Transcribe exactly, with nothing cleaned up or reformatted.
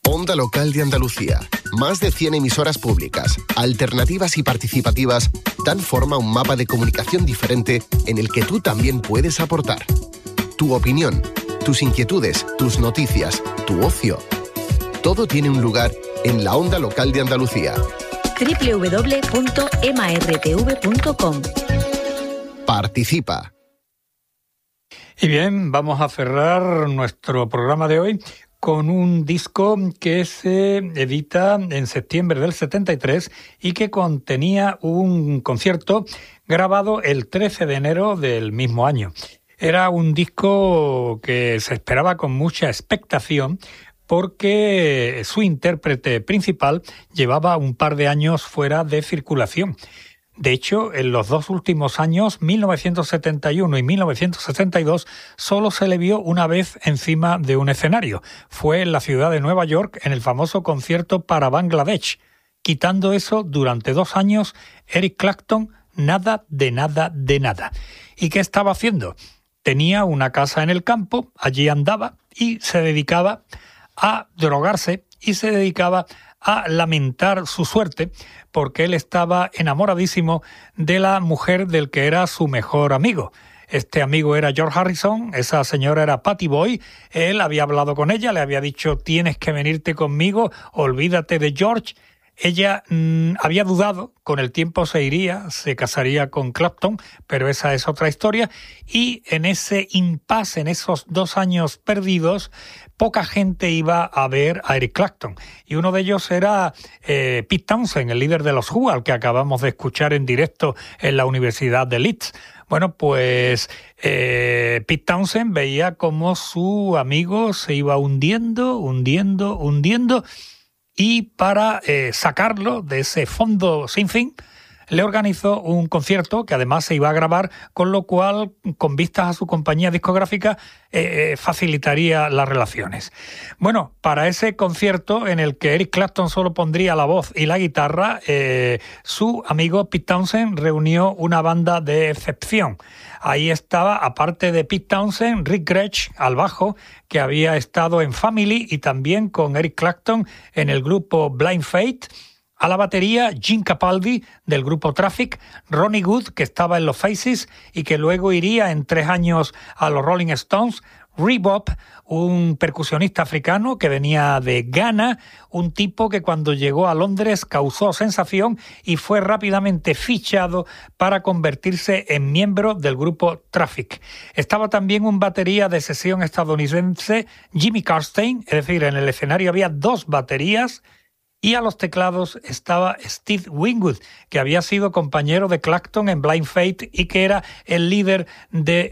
Onda Local de Andalucía. Más de cien emisoras públicas, alternativas y participativas dan forma a un mapa de comunicación diferente en el que tú también puedes aportar. Tu opinión, tus inquietudes, tus noticias, tu ocio. Todo tiene un lugar en la Onda Local de Andalucía. doble u doble u doble u punto ema erre te ve punto com. Participa. Y bien, vamos a cerrar nuestro programa de hoy con un disco que se edita en septiembre del setenta y tres y que contenía un concierto grabado el trece de enero del mismo año. Era un disco que se esperaba con mucha expectación porque su intérprete principal llevaba un par de años fuera de circulación. De hecho, en los dos últimos años, mil novecientos setenta y uno y mil novecientos setenta y dos, solo se le vio una vez encima de un escenario. Fue en la ciudad de Nueva York, en el famoso concierto para Bangladesh. Quitando eso, durante dos años, Eric Clapton, nada de nada de nada. ¿Y qué estaba haciendo? Tenía una casa en el campo, allí andaba y se dedicaba a drogarse y se dedicaba a lamentar su suerte porque él estaba enamoradísimo de la mujer del que era su mejor amigo. Este amigo era George Harrison, esa señora era Pattie Boyd. Él había hablado con ella, le había dicho tienes que venirte conmigo, olvídate de George. Ella mmm, había dudado, con el tiempo se iría, se casaría con Clapton, pero esa es otra historia. Y en ese impasse, en esos dos años perdidos, poca gente iba a ver a Eric Clapton. Y uno de ellos era eh, Pete Townshend, el líder de los Who, al que acabamos de escuchar en directo en la Universidad de Leeds. Bueno, pues eh, Pete Townshend veía cómo su amigo se iba hundiendo, hundiendo, hundiendo, y para eh, sacarlo de ese fondo sin fin, le organizó un concierto que además se iba a grabar, con lo cual, con vistas a su compañía discográfica, eh, facilitaría las relaciones. Bueno, para ese concierto en el que Eric Clapton solo pondría la voz y la guitarra, eh, su amigo Pete Townshend reunió una banda de excepción. Ahí estaba, aparte de Pete Townshend, Rick Gretsch al bajo, que había estado en Family y también con Eric Clapton en el grupo Blind Faith. A la batería, Jim Capaldi, del grupo Traffic, Ronnie Wood, que estaba en los Faces y que luego iría en tres años a los Rolling Stones, Rebop, un percusionista africano que venía de Ghana, un tipo que cuando llegó a Londres causó sensación y fue rápidamente fichado para convertirse en miembro del grupo Traffic. Estaba también un batería de sesión estadounidense, Jimmy Karstein, es decir, en el escenario había dos baterías. Y a los teclados estaba Steve Winwood, que había sido compañero de Clapton en Blind Faith y que era el líder de